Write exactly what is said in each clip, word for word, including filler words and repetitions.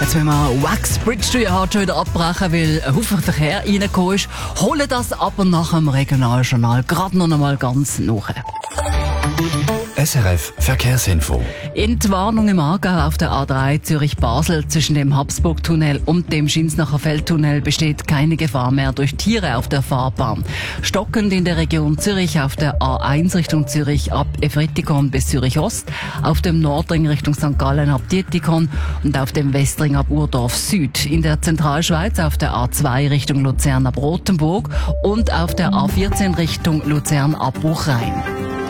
Jetzt, wenn man Wax Bridge Street hat, schon wieder abbrechen, weil ein Haufen Verkehr reingekommen ist, holen das aber nach dem Regionaljournal gerade noch einmal ganz nach. S R F Verkehrsinfo. In die Warnung im Aargau auf der A drei Zürich-Basel zwischen dem Habsburg-Tunnel und dem Schinsnacher Feldtunnel besteht keine Gefahr mehr durch Tiere auf der Fahrbahn. Stockend in der Region Zürich auf der A eins Richtung Zürich ab Efretikon bis Zürich Ost, auf dem Nordring Richtung Sankt Gallen ab Dietikon und auf dem Westring ab Urdorf Süd. In der Zentralschweiz auf der A zwei Richtung Luzern ab Rothenburg und auf der A vierzehn Richtung Luzern ab Buchrhein.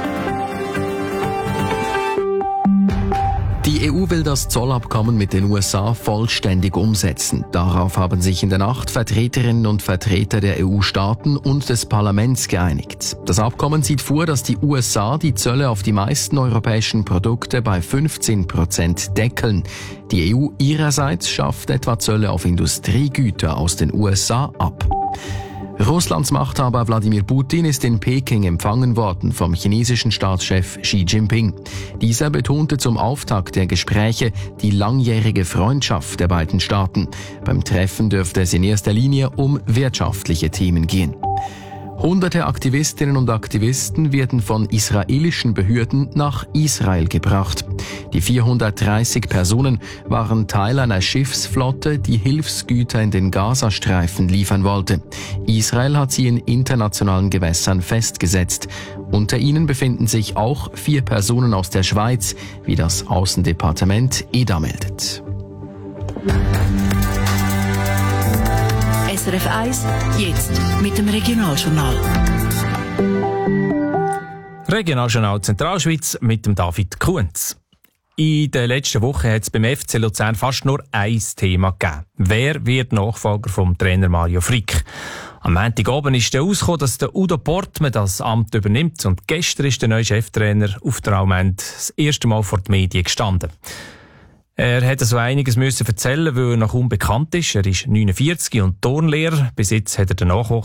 Die E U will das Zollabkommen mit den U S A vollständig umsetzen. Darauf haben sich in der Nacht Vertreterinnen und Vertreter der E U-Staaten und des Parlaments geeinigt. Das Abkommen sieht vor, dass die U S A die Zölle auf die meisten europäischen Produkte bei fünfzehn Prozent deckeln. Die E U ihrerseits schafft etwa Zölle auf Industriegüter aus den U S A ab. Russlands Machthaber Wladimir Putin ist in Peking empfangen worden vom chinesischen Staatschef Xi Jinping. Dieser betonte zum Auftakt der Gespräche die langjährige Freundschaft der beiden Staaten. Beim Treffen dürfte es in erster Linie um wirtschaftliche Themen gehen. Hunderte Aktivistinnen und Aktivisten werden von israelischen Behörden nach Israel gebracht. Die vierhundertdreißig Personen waren Teil einer Schiffsflotte, die Hilfsgüter in den Gazastreifen liefern wollte. Israel hat sie in internationalen Gewässern festgesetzt. Unter ihnen befinden sich auch vier Personen aus der Schweiz, wie das Außendepartement E D A meldet. S R F eins, jetzt mit dem Regionaljournal. Regionaljournal Zentralschweiz mit dem David Kunz. In der letzten Woche hat es beim F C Luzern fast nur ein Thema gegeben. Wer wird Nachfolger vom Trainer Mario Frick? Am Montagabend ist dann rausgekommen, dass der Udo Portmann das Amt übernimmt. Und gestern ist der neue Cheftrainer auf der Almend das erste Mal vor die Medien gestanden. Er hat also einiges müssen erzählen, weil er noch unbekannt ist. Er ist neunundvierzig und Turnlehrer. Bis jetzt hat er den Nachwuchs